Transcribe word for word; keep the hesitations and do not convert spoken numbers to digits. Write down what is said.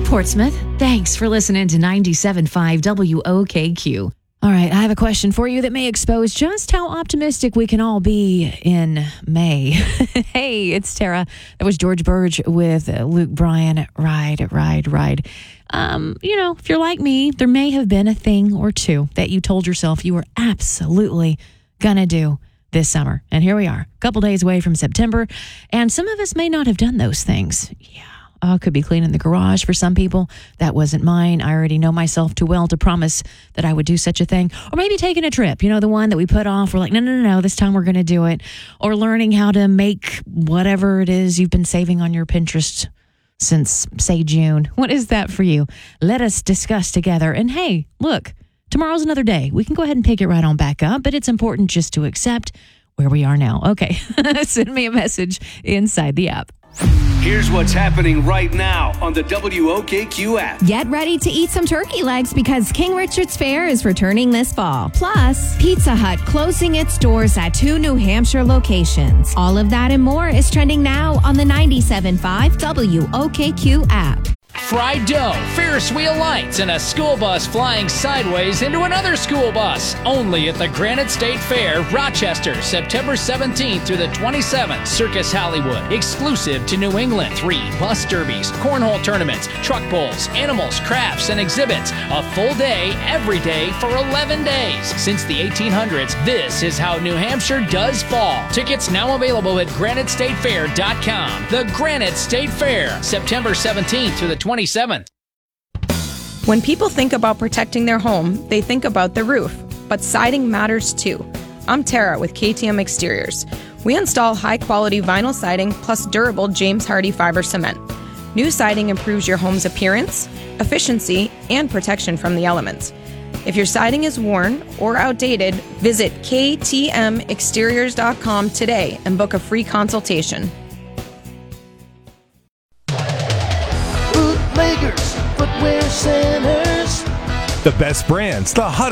Portsmouth. Thanks for listening to ninety-seven point five W O K Q. All right, I have a question for you that may expose just how optimistic we can all be in May. Hey, it's Tara. That was George Burge with Luke Bryan. Ride, ride, ride. Um, you know, if you're like me, there may have been a thing or two that you told yourself you were absolutely gonna do this summer. And here we are, a couple days away from September, and some of us may not have done those things. Yeah. Oh, could be cleaning the garage for some people. That wasn't mine. I already know myself too well to promise that I would do such a thing. Or maybe taking a trip, you know, the one that we put off. We're like, no, no, no, no, this time we're going to do it. Or learning how to make whatever it is you've been saving on your Pinterest since, say, June. What is that for you? Let us discuss together. And hey, look, tomorrow's another day. We can go ahead and pick it right on back up, but it's important just to accept where we are now. Okay, send me a message inside the app. Here's what's happening right now on the W O K Q app. Get ready to eat some turkey legs because King Richard's Fair is returning this fall. Plus, Pizza Hut closing its doors at two New Hampshire locations. All of that and more is trending now on the ninety-seven point five W O K Q app. Fried dough, Ferris wheel lights, and a school bus flying sideways into another school bus. Only at the Granite State Fair, Rochester, September seventeenth through the twenty-seventh. Circus Hollywood, exclusive to New England. Three bus derbies, cornhole tournaments, truck pulls, animals, crafts, and exhibits. A full day, every day for eleven days. Since the eighteen hundreds, this is how New Hampshire does fall. Tickets now available at granite state fair dot com. The Granite State Fair, September seventeenth through the twenty-seventh. When people think about protecting their home, they think about the roof, but siding matters too. I'm Tara with K T M Exteriors. We install high-quality vinyl siding plus durable James Hardie fiber cement. New siding improves your home's appearance, efficiency, and protection from the elements. If your siding is worn or outdated, visit K T M exteriors dot com today and book a free consultation. Bootleggers, footwear centers. The best brands, the hottest